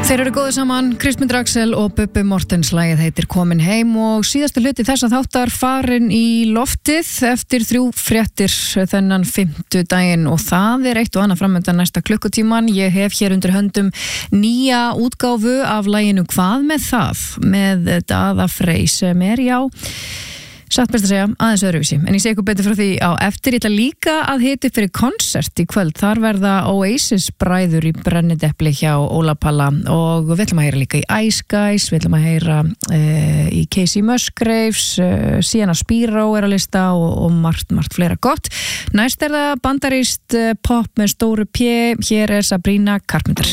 Þeir eru góðir saman, Kristmund Draxel og Bubbi Mortens. Lagið heitir Komin heim og síðasta hluti þessa þáttar farin í loftið eftir 3 fréttir þennan 5. daginn og það eitt og annað framöndan næsta klukkutíman. Ég hef hér undir höndum nýja útgáfu af laginu Hvað með það? Með Daða Frey sem já, satt best að segja, aðeins öðruvísi. En ég segi ykkur betur frá því á eftir. Ég ætla líka að hita fyrir konsert í kvöld. Þar verða Oasis bræður í brennidepli hjá Óla Palla og við ætlum að heyra líka í Ice Guys, við ætlum að heyra í Casey Musgraves, Sienna Spiro á lista og margt fleira gott. Næst það bandarískt pop með stóru P. Hér Sabrina Carpenter.